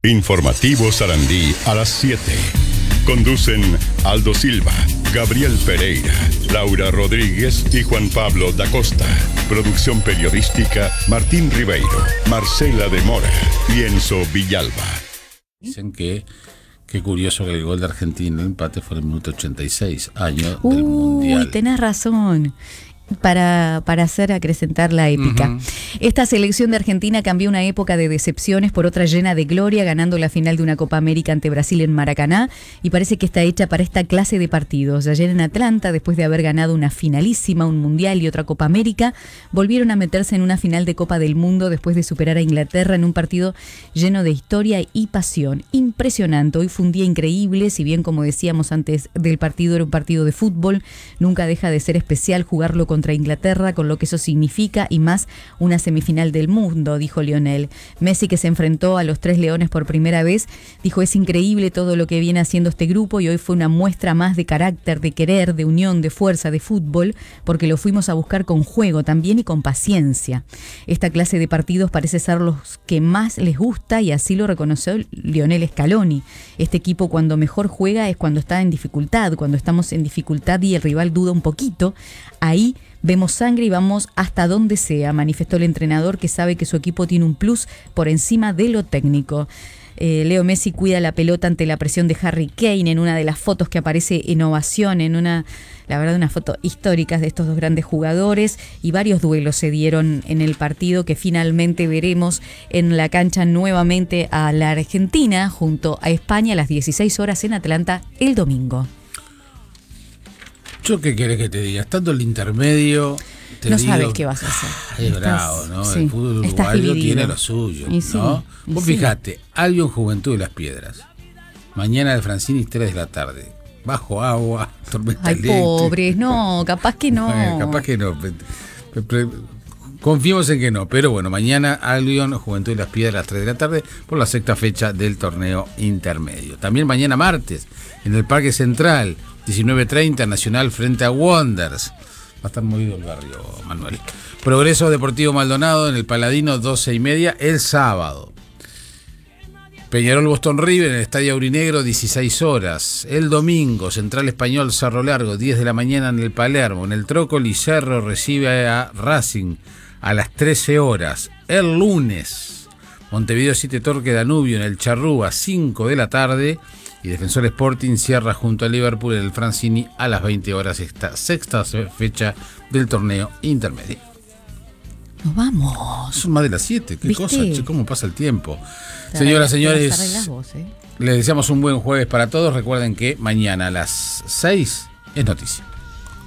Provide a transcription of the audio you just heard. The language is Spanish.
Informativo Sarandí a las 7. Conducen Aldo Silva, Gabriel Pereira, Laura Rodríguez y Juan Pablo da Costa. Producción periodística Martín Ribeiro, Marcela de Mora y Enzo Villalba. Dicen que qué curioso que el gol de Argentina, el empate, fue en el minuto 86, año del Mundial. Tenés razón. Para acrecentar la épica. Uh-huh. Esta selección de Argentina cambió una época de decepciones por otra llena de gloria, ganando la final de una Copa América ante Brasil en Maracaná, y parece que está hecha para esta clase de partidos. Ayer en Atlanta, después de haber ganado una finalísima, un Mundial y otra Copa América, volvieron a meterse en una final de Copa del Mundo después de superar a Inglaterra en un partido lleno de historia y pasión. Impresionante. Hoy fue un día increíble, si bien, como decíamos antes del partido, era un partido de fútbol, nunca deja de ser especial jugarlo contra Inglaterra, con lo que eso significa, y más una semifinal del mundo, dijo Lionel. Messi, que se enfrentó a los Tres Leones por primera vez, dijo: es increíble todo lo que viene haciendo este grupo, y hoy fue una muestra más de carácter, de querer, de unión, de fuerza, de fútbol, porque lo fuimos a buscar con juego también y con paciencia. Esta clase de partidos parece ser los que más les gusta, y así lo reconoció Lionel Scaloni. Este equipo, cuando mejor juega, es cuando está en dificultad, cuando estamos en dificultad y el rival duda un poquito. Ahí vemos sangre y vamos hasta donde sea, manifestó el entrenador, que sabe que su equipo tiene un plus por encima de lo técnico. Leo Messi cuida la pelota ante la presión de Harry Kane en una de las fotos que aparece en Ovación, la verdad, unas fotos históricas de estos dos grandes jugadores, y varios duelos se dieron en el partido, que finalmente veremos en la cancha nuevamente a la Argentina junto a España a las 16 horas en Atlanta el domingo. ¿Yo qué querés que te diga? Estando el intermedio... No sabes qué vas a hacer. Es bravo, ¿no? Sí, el fútbol uruguayo tiene lo suyo, ¿no? Vos fijate, Albion Juventud de las Piedras. Mañana el Francini, 3 de la tarde. Bajo agua, tormenta eléctrica. Ay, pobres, no, capaz que no. Capaz que no. Confiemos en que no, pero bueno, mañana Albion Juventud de las Piedras a las 3 de la tarde por la sexta fecha del torneo intermedio. También mañana martes, en el Parque Central, 19:30, Nacional frente a Wanderers. Va a estar movido el barrio, Manuel. Progreso Deportivo Maldonado en el Paladino, 12:30 el sábado. Peñarol Boston River en el Estadio Aurinegro, 16 horas. El domingo, Central Español Cerro Largo, 10 de la mañana en el Palermo. En el Trócoli, Cerro recibe a Racing a las 13 horas. El lunes, Montevideo City Torque Danubio en el Charrúa, 5 de la tarde. Y Defensor Sporting cierra junto a Liverpool en el Francini a las 20 horas esta sexta fecha del torneo intermedio. Nos vamos. Son más de las 7. ¿Qué cosa? ¿Cómo pasa el tiempo? Señoras, señores, les deseamos un buen jueves para todos. Recuerden que mañana a las 6 es noticia.